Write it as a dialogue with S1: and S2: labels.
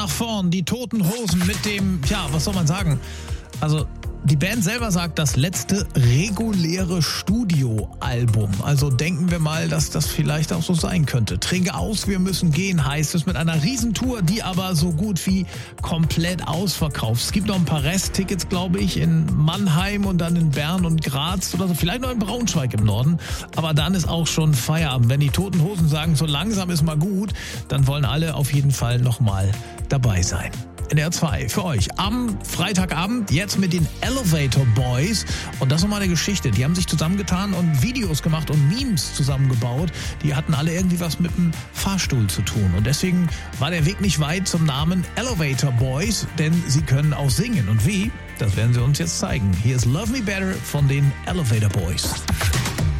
S1: nach vorn, die Toten Hosen mit dem, was soll man sagen? Also die Band selber sagt, das letzte reguläre Studioalbum. Also denken wir mal, dass das vielleicht auch so sein könnte. Trinke aus, wir müssen gehen, heißt es, mit einer Riesentour, die aber so gut wie komplett ausverkauft. Es gibt noch ein paar Resttickets, glaube ich, in Mannheim und dann in Bern und Graz oder so. Vielleicht noch in Braunschweig im Norden. Aber dann ist auch schon Feierabend. Wenn die Toten Hosen sagen, so langsam ist mal gut, dann wollen alle auf jeden Fall nochmal dabei sein. NDR 2 für euch am Freitagabend, jetzt mit den Elevator Boys. Und das ist nochmal eine Geschichte. Die haben sich zusammengetan und Videos gemacht und Memes zusammengebaut. Die hatten alle irgendwie was mit dem Fahrstuhl zu tun. Und deswegen war der Weg nicht weit zum Namen Elevator Boys, denn sie können auch singen. Und wie? Das werden sie uns jetzt zeigen. Hier ist Love Me Better von den Elevator Boys.